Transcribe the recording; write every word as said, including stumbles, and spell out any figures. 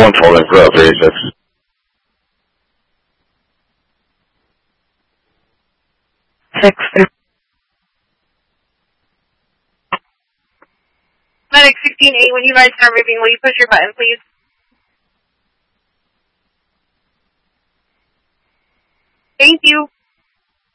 one's holding for up thirty-six. Six. Medic sixteen eight, when you guys start moving, will you push your button, please? Thank you.